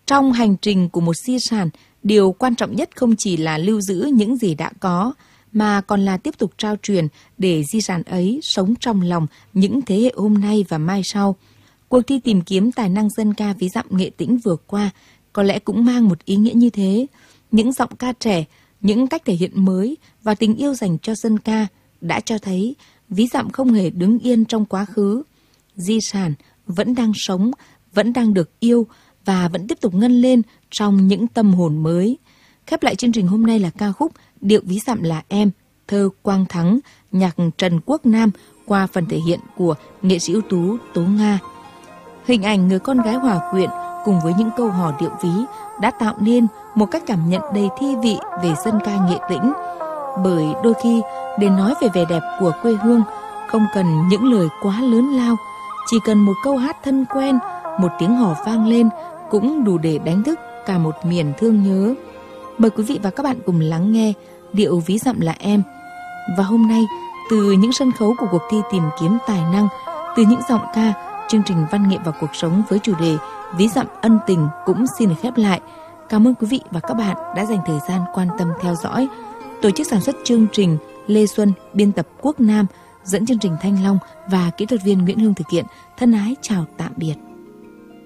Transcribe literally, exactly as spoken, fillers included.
Trong hành trình của một di sản, điều quan trọng nhất không chỉ là lưu giữ những gì đã có, mà còn là tiếp tục trao truyền để di sản ấy sống trong lòng những thế hệ hôm nay và mai sau. Cuộc thi tìm kiếm tài năng dân ca ví dặm Nghệ Tĩnh vừa qua có lẽ cũng mang một ý nghĩa như thế. Những giọng ca trẻ, những cách thể hiện mới và tình yêu dành cho dân ca đã cho thấy ví dặm không hề đứng yên trong quá khứ. Di sản vẫn đang sống, vẫn đang được yêu và vẫn tiếp tục ngân lên trong những tâm hồn mới. Khép lại chương trình hôm nay là ca khúc Điệu ví dặm là em, thơ Quang Thắng, nhạc Trần Quốc Nam qua phần thể hiện của nghệ sĩ ưu tú Tố Nga. Hình ảnh người con gái hòa quyện cùng với những câu hò điệu ví đã tạo nên một cách cảm nhận đầy thi vị về dân ca Nghệ Tĩnh. Bởi đôi khi để nói về vẻ đẹp của quê hương không cần những lời quá lớn lao, chỉ cần một câu hát thân quen, một tiếng hò vang lên cũng đủ để đánh thức cả một miền thương nhớ. Mời quý vị và các bạn cùng lắng nghe Điệu ví dặm là em. Và hôm nay, từ những sân khấu của cuộc thi tìm kiếm tài năng, từ những giọng ca, chương trình Văn nghệ và cuộc sống với chủ đề Ví dặm ân tình cũng xin được khép lại. Cảm ơn quý vị và các bạn đã dành thời gian quan tâm theo dõi. Tổ chức sản xuất chương trình Lê Xuân, biên tập Quốc Nam, dẫn chương trình Thanh Long và kỹ thuật viên Nguyễn Hương thực hiện. Thân ái chào tạm biệt.